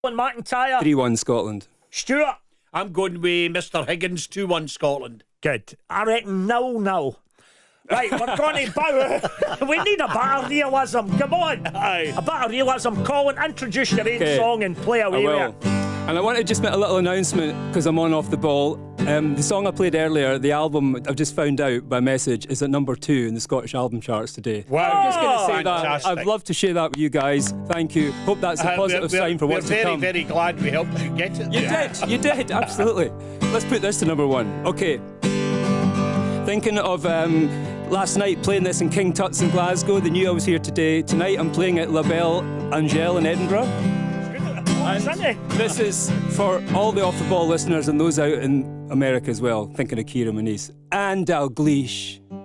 McIntyre. 3-1 Scotland. Stuart. I'm going with Mr. Higgins, 2-1 Scotland. Good. I reckon 0-0. Right, we're going to bow. We need a bit of realism. Come on. Aye. A bit of realism. Colin, introduce your own song and play away with it. And I want to just make a little announcement because I'm on off the ball. The song I played earlier, the album, I've just found out by message, is at number 2 in the Scottish album charts today. Wow. I'm just going to say Fantastic. that. I'd love to share that with you guys. Thank you. Hope that's a positive sign for what's to come. We're very, very glad we helped you get it. You did, absolutely. Let's put this to number 1. Okay. Thinking of last night playing this in King Tut's in Glasgow. They knew I was here today. Tonight I'm playing at La Belle Angèle in Edinburgh. This is for all the Off the Ball listeners and those out in America as well, thinking of Ciara Moniz. And Dalgleish.